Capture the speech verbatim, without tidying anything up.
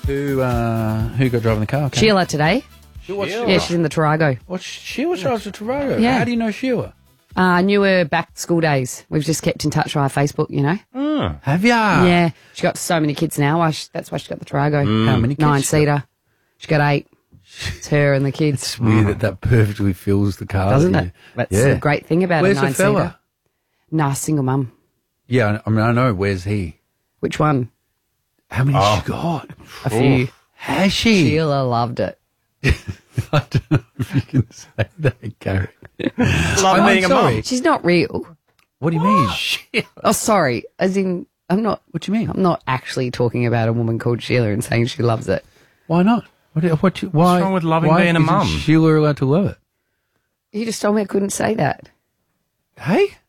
Who uh, who got driving the car? Okay. Sheila today. What's Sheila? Yeah, she's in the Tarago. What's Sheila drives a Tarago? Yeah. How do you know Sheila? Uh, I knew her back school days. We've just kept in touch via Facebook, you know. Oh. Have ya? Yeah, she got so many kids now. Why she, that's why she got the Tarago. How many kids? Nine she got? seater. She got eight. It's her and the kids. It's weird that that perfectly fills the car. Doesn't that it? you- That's yeah. the great thing about Where's a the nine fella? seater. Nah, single mum. Yeah, I mean, I know. Where's he? Which one? How many Oh. has she got? A few. Has she? Sheila loved it. I don't know if you can say that, Gary. Love I'm being a sorry. mum. She's not real. What do you mean? Oh, sorry. As in, I'm not. What do you mean? I'm not actually talking about a woman called Sheila and saying she loves it. Why not? What? What? You, why? wrong with loving why being a isn't mum? Sheila allowed to love it. You just told me I couldn't say that. Hey.